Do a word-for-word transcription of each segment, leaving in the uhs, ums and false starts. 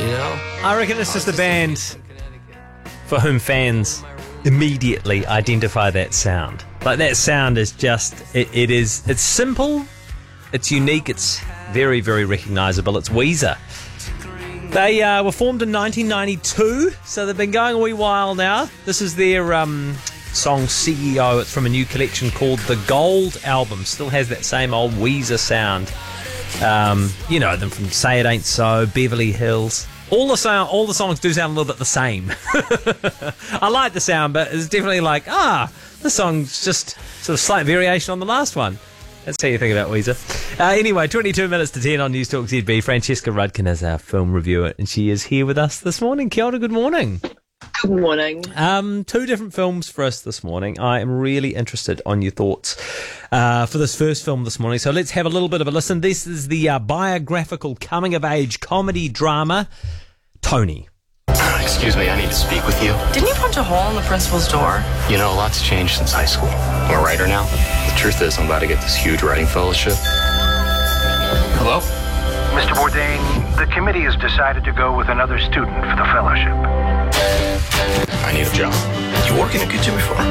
know? I reckon it's just a band for whom fans immediately identify that sound. Like, that sound is just, it, it is, it's simple, it's unique, it's very, very recognisable. It's Weezer. They uh, were formed in nineteen ninety-two, so they've been going a wee while now. This is their um, song C E O. It's from a new collection called The Gold Album. Still has that same old Weezer sound. Um, you know them from Say It Ain't So, Beverly Hills. All the sound, all the songs do sound a little bit the same. I like the sound, but it's definitely like, ah, this song's just sort of slight variation on the last one. That's how you think about Weezer. Uh, anyway, twenty-two minutes to ten on News Talk Z B. Francesca Rudkin is our film reviewer, and she is here with us this morning. Kia ora, good morning. Good morning. Um, two different films for us this morning. I am really interested on your thoughts uh, for this first film this morning. So let's have a little bit of a listen. This is the uh, biographical coming-of-age comedy drama, Tony. Excuse me, I need to speak with you. Didn't you punch a hole in the principal's door? You know, a lot's changed since high school. I'm a writer now. The truth is, I'm about to get this huge writing fellowship. Hello? Mister Bourdain, the committee has decided to go with another student for the fellowship. I need a job. You work in a kitchen before?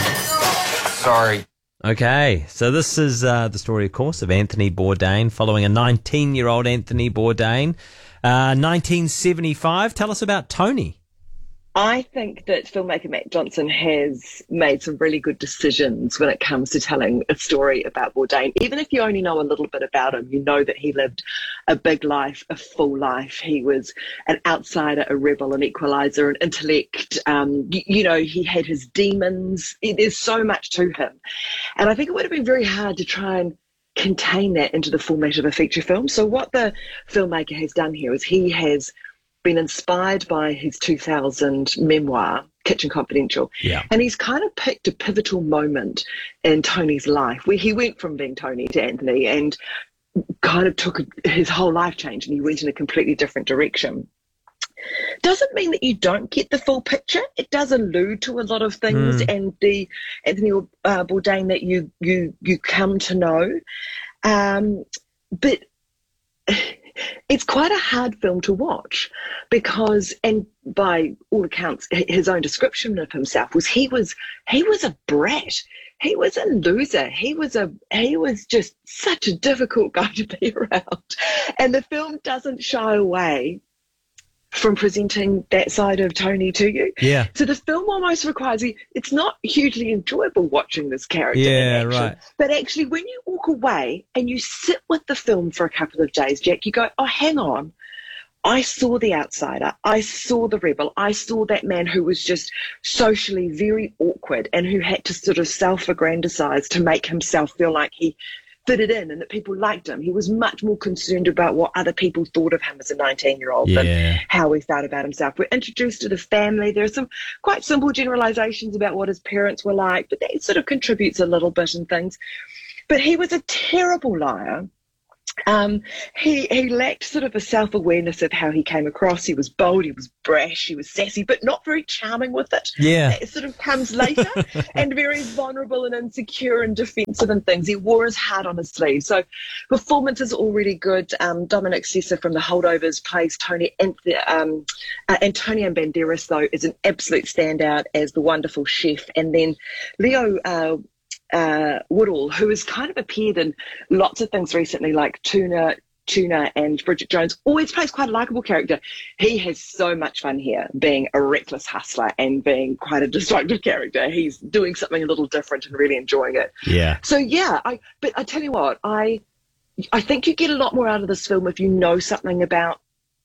Sorry. Okay, so this is uh, the story, of course, of Anthony Bourdain, following a nineteen-year-old Anthony Bourdain. Uh, nineteen seventy-five. Tell us about Tony. I think that filmmaker Matt Johnson has made some really good decisions when it comes to telling a story about Bourdain. Even if you only know a little bit about him, you know that he lived a big life, a full life. He was an outsider, a rebel, an equalizer, an intellect. Um, you, you know, he had his demons. There's so much to him. And I think it would have been very hard to try and contain that into the format of a feature film. So what the filmmaker has done here is he has been inspired by his two thousand memoir, Kitchen Confidential. Yeah. And he's kind of picked a pivotal moment in Tony's life where he went from being Tony to Anthony and kind of took his whole life change and he went in a completely different direction. Doesn't mean that you don't get the full picture. It does allude to a lot of things mm. and the Anthony uh, Bourdain that you you you come to know. Um, but it's quite a hard film to watch because, and by all accounts, his own description of himself was he was he was a brat. He was a loser. He was a he was just such a difficult guy to be around. And the film doesn't shy away from presenting that side of Tony to you. Yeah. So the film almost requires you, it's not hugely enjoyable watching this character Yeah, in action, right. but actually when you walk away and you sit with the film for a couple of days, Jack, you go, oh, hang on. I saw the outsider. I saw the rebel. I saw that man who was just socially very awkward and who had to sort of self-aggrandize to make himself feel like he fitted in and that people liked him. He was much more concerned about what other people thought of him as a nineteen-year-old Yeah. than how he felt about himself. We're introduced to the family. There are some quite simple generalizations about what his parents were like, but that sort of contributes a little bit in things. But he was a terrible liar. Um, he he lacked sort of a self-awareness of how he came across. He was bold, he was brash, he was sassy, but not very charming with it. Yeah. It sort of comes later and very vulnerable and insecure and defensive and things. He wore his heart on his sleeve. So performance is already good. Um, Dominic Sessa from The Holdovers plays Tony. Um, uh, Antonio Banderas, though, is an absolute standout as the wonderful chef. And then Leo uh, Uh, Woodall, who has kind of appeared in lots of things recently, like Tuna, Tuna and Bridget Jones, always plays quite a likeable character. He has so much fun here, being a reckless hustler and being quite a destructive character. He's doing something a little different and really enjoying it. Yeah. So yeah, I but I tell you what, I I think you get a lot more out of this film if you know something about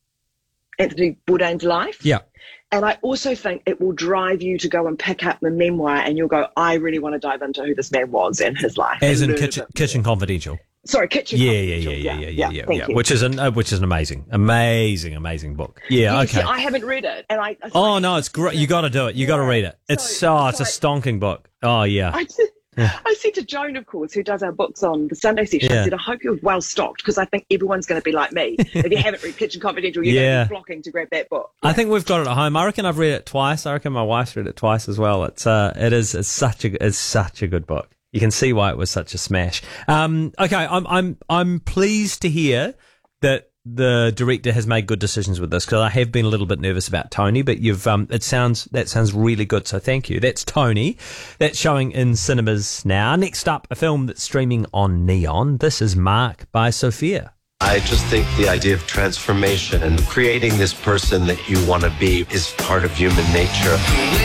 Anthony Bourdain's life. Yeah. And I also think it will drive you to go and pick up the memoir and you'll go, I really want to dive into who this man was and his life. As in learn a Kitchen, bit Kitchen Confidential. Sorry, Kitchen Yeah, yeah, Confidential. yeah, yeah, yeah, yeah, thank yeah. you. Which is an uh, which is an amazing, amazing, amazing book. Yeah, Yes, okay. yeah, I haven't read it, and I. I Oh no, it's great. You got to do it. You got to Yeah. read it. It's So, so it's a like- stonking book. Oh yeah. I, did, I said to Joan, of course, who does our books on the Sunday session, Yeah. I said, I hope you're well stocked because I think everyone's going to be like me. If you haven't read Kitchen Confidential, you're Yeah. going to be flocking to grab that book. I think we've got it at home. I reckon I've read it twice. I reckon my wife's read it twice as well. It's uh, it is it's such a it's such a good book. You can see why it was such a smash. Um, okay, I'm I'm I'm pleased to hear that the director has made good decisions with this, because I have been a little bit nervous about Tony, but you've um, it sounds that sounds really good. So thank you. That's Tony. That's showing in cinemas now. Next up, a film that's streaming on Neon. This is Mark by Sophia. I just think the idea of transformation and creating this person that you want to be is part of human nature.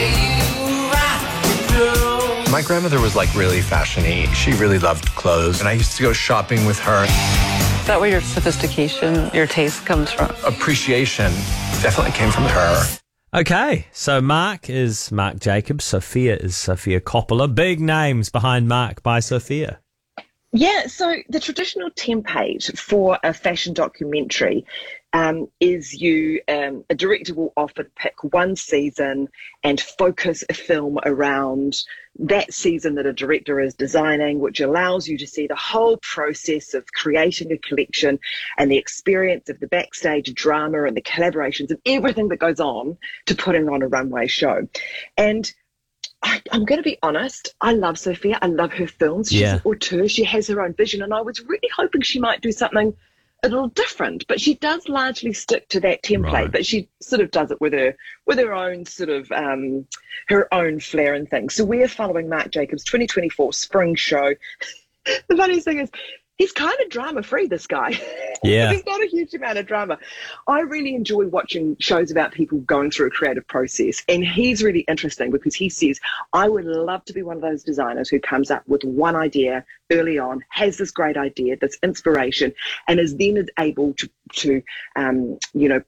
My grandmother was like really fashion-y. She really loved clothes, and I used to go shopping with her. Is that where your sophistication, your taste comes from? Appreciation definitely came from her. Okay, so Mark is Mark Jacobs. Sophia is Sophia Coppola. Big names behind Mark by Sophia. Yeah, so the traditional template for a fashion documentary um, is you, um, a director will often pick one season and focus a film around that season that a director is designing, which allows you to see the whole process of creating a collection and the experience of the backstage drama and the collaborations and everything that goes on to putting on a runway show. And I, I'm going to be honest, I love Sophia. I love her films. She's Yeah. an auteur. She has her own vision. And I was really hoping she might do something a little different. But she does largely stick to that template. Right. But she sort of does it with her with her own sort of, um, her own flair and things. So we're following Mark Jacobs' twenty twenty-four spring show. The funniest thing is, he's kind of drama-free, this guy. Yeah. There's not a huge amount of drama. I really enjoy watching shows about people going through a creative process. And he's really interesting because he says, I would love to be one of those designers who comes up with one idea early on, has this great idea, this inspiration, and is then able to, to um, you know,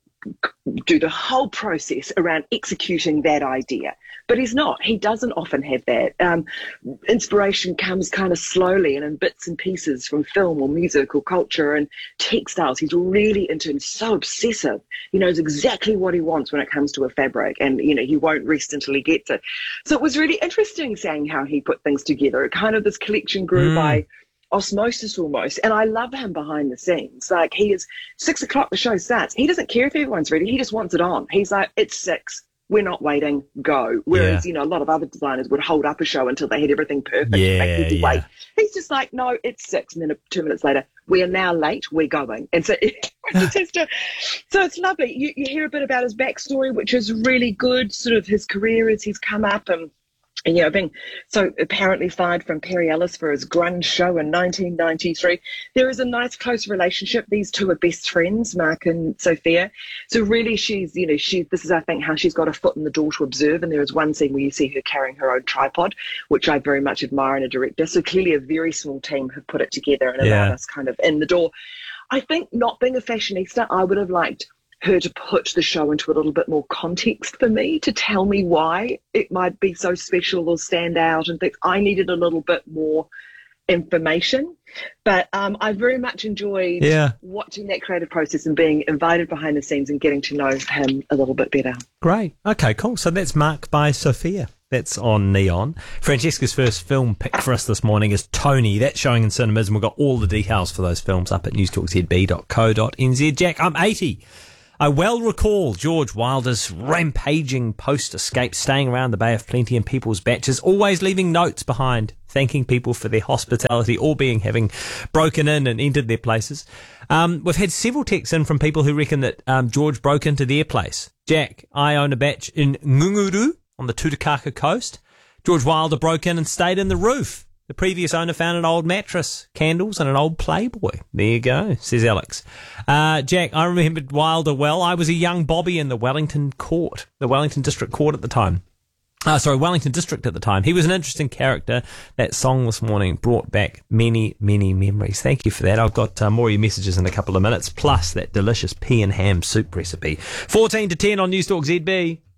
do the whole process around executing that idea. But he's not. He doesn't often have that. Um, inspiration comes kind of slowly and in bits and pieces from film or music or culture and textiles. He's really into and so obsessive. He knows exactly what he wants when it comes to a fabric, and you know he won't rest until he gets it. So it was really interesting seeing how he put things together. Kind of this collection grew mm. by osmosis almost, and I love him behind the scenes. Like, he is six o'clock, the show starts. He doesn't care if everyone's ready. He just wants it on. He's like, it's six. We're not waiting, go. Whereas, yeah. you know, a lot of other designers would hold up a show until they had everything perfect yeah, to make people yeah. wait. He's just like, no, it's six. And then two minutes later, we are now late, we're going. And so, it just has to, so it's lovely. You, you hear a bit about his backstory, which is really good, sort of his career as he's come up and, and you know, being so apparently fired from Perry Ellis for his grunge show in nineteen ninety-three. There is a nice close relationship. These two are best friends, Mark and Sophia. So really she's, you know, she, this is, I think, how she's got a foot in the door to observe. And there is one scene where you see her carrying her own tripod, which I very much admire in a director. So clearly a very small team have put it together and allowed yeah. us kind of in the door. I think, not being a fashionista, I would have liked her to put the show into a little bit more context for me, to tell me why it might be so special or stand out and things. I needed a little bit more information, but um, I very much enjoyed yeah. watching that creative process and being invited behind the scenes and getting to know him a little bit better. Great. Okay, cool. So that's Mark by Sophia. That's on Neon. Francesca's first film pick for us this morning is Tony. That's showing in cinemas, and we've got all the details for those films up at newstalk z b dot co dot n z. Jack, I'm eighty. I well recall George Wilder's rampaging post-escape, staying around the Bay of Plenty in people's batches, always leaving notes behind, thanking people for their hospitality, all being having broken in and entered their places. Um, we've had several texts in from people who reckon that um, George broke into their place. Jack, I own a batch in Ngunguru on the Tutukaka coast. George Wilder broke in and stayed in the roof. The previous owner found an old mattress, candles, and an old Playboy. There you go, says Alex. Uh, Jack, I remembered Wilder well. I was a young Bobby in the Wellington Court, the Wellington District Court at the time. Uh, sorry, Wellington District at the time. He was an interesting character. That song this morning brought back many, many memories. Thank you for that. I've got uh, more of your messages in a couple of minutes, plus that delicious pea and ham soup recipe. fourteen to ten on Newstalk Z B.